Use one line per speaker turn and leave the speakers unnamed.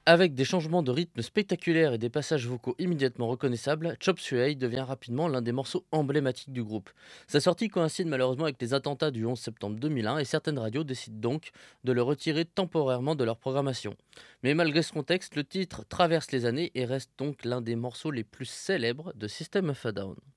Avec des changements de rythme spectaculaires et des passages vocaux immédiatement reconnaissables, Chop Suey devient rapidement l'un des morceaux emblématiques du groupe. Sa sortie coïncide malheureusement avec les attentats du 11 septembre 2001 et certaines radios décident donc de le retirer temporairement de leur programmation. Mais malgré ce contexte, le titre traverse les années et reste donc l'un des morceaux les plus célèbres de System of a Down.